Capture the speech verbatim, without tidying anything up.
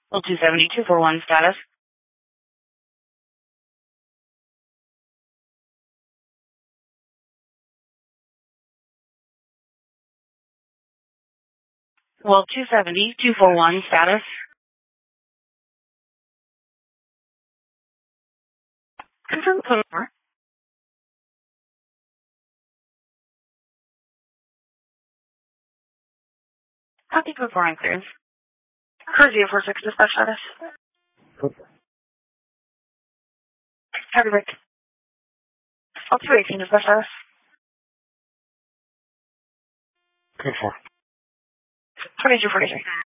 Well, two seventy, two forty-one status. Well, two seventy, two forty-one status. Confirm code number. Copy code four on clearance. Cruise zero four six dispatch status. Heavy break. All two eighteen dispatch status. Code four. twenty-two forty-three.